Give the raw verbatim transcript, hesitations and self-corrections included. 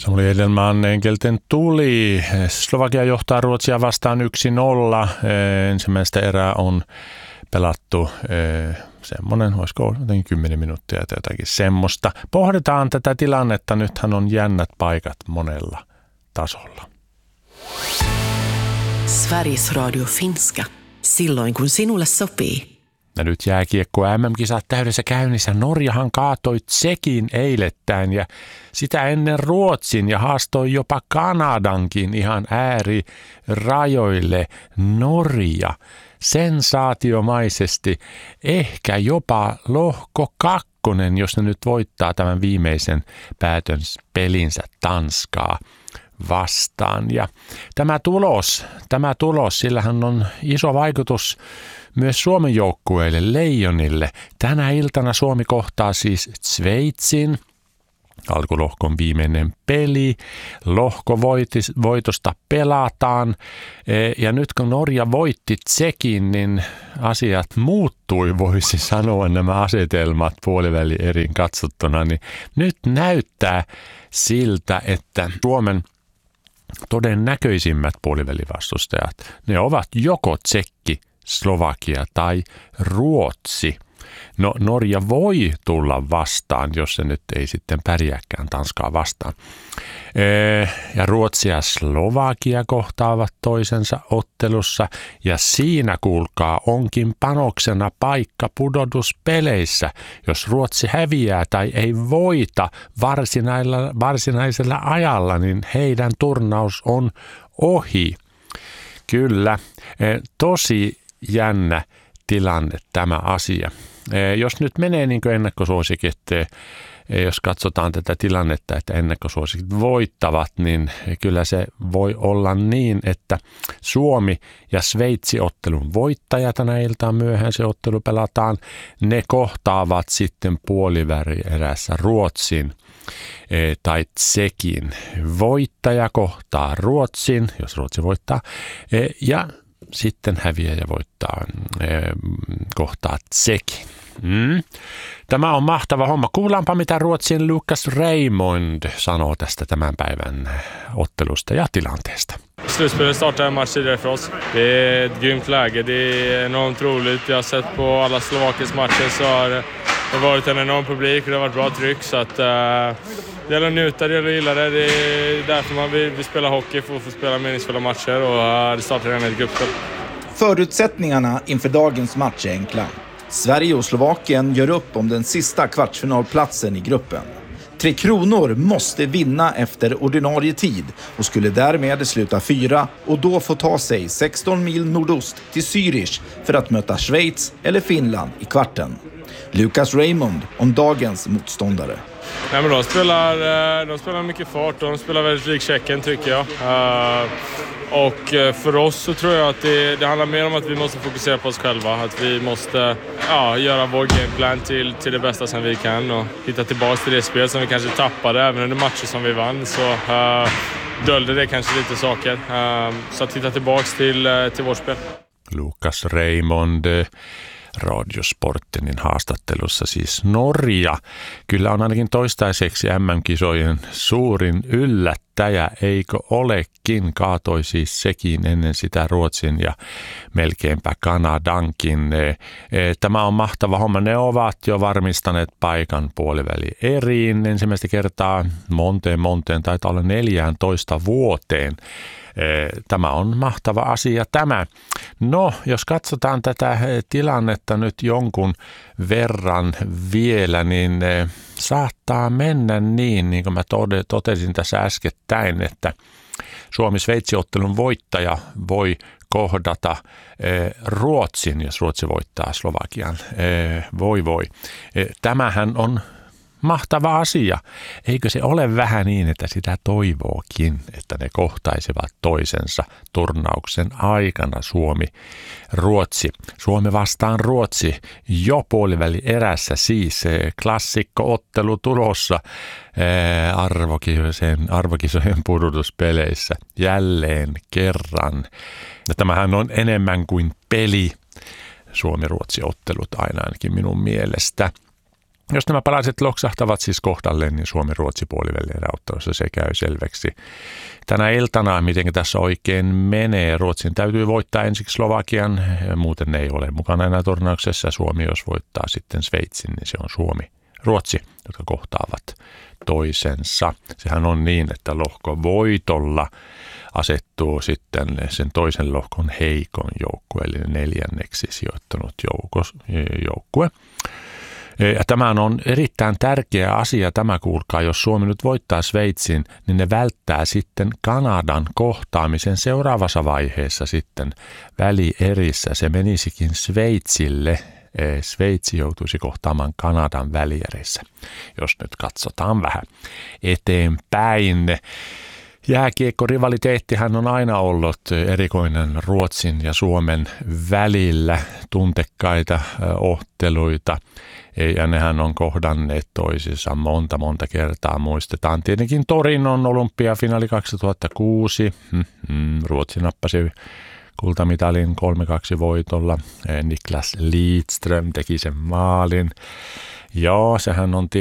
Samuli Edelman Enkelten tuli. Slovakia johtaa Ruotsia vastaan yksi nolla. Ensimmäistä erää on pelattu semmoinen, olisiko jotenkin kymmenen minuuttia tai jotakin semmoista. Pohditaan tätä tilannetta. Nythän on jännät paikat monella tasolla. Sveriges Radio Finska. Silloin kun sinulle sopii. Ja nyt jääkiekko M M-kisat täydessä käynnissä. Norjahan kaatoi Tšekin eilettäin ja sitä ennen Ruotsin ja haastoi jopa Kanadankin ihan äärirajoille. Norja sensaatiomaisesti ehkä jopa lohko kakkonen, jos ne nyt voittaa tämän viimeisen päätön pelinsä Tanskaa vastaan. Ja tämä tulos, tämä tulos, sillähän on iso vaikutus myös Suomen joukkueille, Leijonille. Tänä iltana Suomi kohtaa siis Sveitsin. Alkulohkon viimeinen peli. Lohkovoitosta pelataan. Ja nyt kun Norja voitti Tšekin, niin asiat muuttui, voisi sanoa nämä asetelmat puoliväli erin katsottuna. Niin nyt näyttää siltä, että Suomen todennäköisimmät puolivälivastustajat, ne ovat joko Tšekki, Slovakia tai Ruotsi. No Norja voi tulla vastaan, jos se nyt ei sitten pärjääkään Tanskaa vastaan. Ja Ruotsi ja Slovakia kohtaavat toisensa ottelussa ja siinä kuulkaa onkin panoksena paikka pudotuspeleissä. Jos Ruotsi häviää tai ei voita varsinaisella, varsinaisella ajalla, niin heidän turnaus on ohi. Kyllä, tosi jännä tilanne tämä asia. Jos nyt menee niin kuin ennakkosuosikit, jos katsotaan tätä tilannetta, että ennakkosuosikit voittavat, niin kyllä se voi olla niin, että Suomi ja Sveitsi ottelun voittaja tänä iltaan myöhään se ottelu pelataan. Ne kohtaavat sitten puolivälierässä Ruotsin tai Tšekin. Voittaja kohtaa Ruotsin, jos Ruotsi voittaa, ja sitten häviäjä voittaa kohtaa Tšekin. Mm. Tämä on mahtava homma. Kuullaanpa, mitä Ruotsin Lucas Raymond sanoo tästä tämän päivän ottelusta ja tilanteesta. Slutspelet startar en match tidigare för oss. Det är ett grymt läge. Det är enormt roligt. Jag har sett på alla Slovakiens matcher så har det varit en enorm publik och det har varit bra tryck. Så att, uh, det gäller att njuta, det gäller att gilla det. Det är därför man vill, vill spela hockey, för att få spela meningsfulla matcher. Och uh, det startar redan ett gruppspel. Förutsättningarna inför dagens match är enkla. Sverige och Slovakien gör upp om den sista kvartsfinalplatsen i gruppen. Tre Kronor måste vinna efter ordinarie tid och skulle därmed sluta fyra och då få ta sig sexton mil nordost till Zürich för att möta Schweiz eller Finland i kvarten. Lucas Raymond om dagens motståndare. Nej, men de spelar, de spelar mycket fart och de spelar väldigt lik Tjeckien tycker jag. Uh, och för oss så tror jag att det, det handlar mer om att vi måste fokusera på oss själva. Att vi måste ja, göra vår gameplan till, till det bästa som vi kan och hitta tillbaka till det spel som vi kanske tappade även under matcher som vi vann. Så uh, dölde det kanske lite saker. Uh, så att hitta tillbaka till, uh, till vårt spel. Lucas Raymond Radiosporttenin haastattelussa siis Norja. Kyllä on ainakin toistaiseksi M M-kisojen suurin yllättäjä, eikö olekin? Kaatoi siis sekin ennen sitä Ruotsin ja melkeinpä Kanadankin. Tämä on mahtava homma. Ne ovat jo varmistaneet paikan puoliväli eriin. Ensimmäistä kertaa monteen monteen, taitaa olla neljääntoista vuoteen. Tämä on mahtava asia tämä. No, jos katsotaan tätä tilannetta nyt jonkun verran vielä, niin saattaa mennä niin, niin kuin mä totesin tässä äskettäin, että Suomi-Sveitsi-ottelun voittaja voi kohdata Ruotsin, jos Ruotsi voittaa Slovakian. Voi voi. Tämähän on mahtava asia. Eikö se ole vähän niin, että sitä toivookin, että ne kohtaisivat toisensa turnauksen aikana Suomi, Ruotsi. Suomi vastaan Ruotsi jo puoliväli erässä siis klassikko-ottelu tulossa arvokisojen, arvokisojen pudotuspeleissä jälleen kerran. Ja tämähän on enemmän kuin peli. Suomi-Ruotsi-ottelut aina ainakin minun mielestä. Jos nämä palaset loksahtavat siis kohdalleen, niin Suomi-Ruotsi puolivälierä-ottelussa se käy selväksi. Tänä iltana, miten tässä oikein menee, Ruotsin täytyy voittaa ensiksi Slovakian, muuten ne ei ole mukana enää turnauksessa. Suomi, jos voittaa sitten Sveitsin, niin se on Suomi, Ruotsi, jotka kohtaavat toisensa. Sehän on niin, että lohko voitolla asettuu sitten sen toisen lohkon heikon joukkue, eli neljänneksi sijoittunut joukkue. Ja tämä on erittäin tärkeä asia, tämä kuulkaa, jos Suomi nyt voittaa Sveitsin, niin ne välttää sitten Kanadan kohtaamisen seuraavassa vaiheessa sitten välierissä. Se menisikin Sveitsille. Sveitsi joutuisi kohtaamaan Kanadan välierissä, jos nyt katsotaan vähän eteenpäin. Jääkiekko-rivaliteettihän on aina ollut erikoinen Ruotsin ja Suomen välillä, tuntekkaita otteluita, ja nehän on kohdanneet toisissa monta monta kertaa. Muistetaan tietenkin Torinon olympiafinaali kaksituhattakuusi, Ruotsi nappasi kultamitalin kolme kaksi voitolla, Niklas Lidström teki sen maalin. Joo, sehän on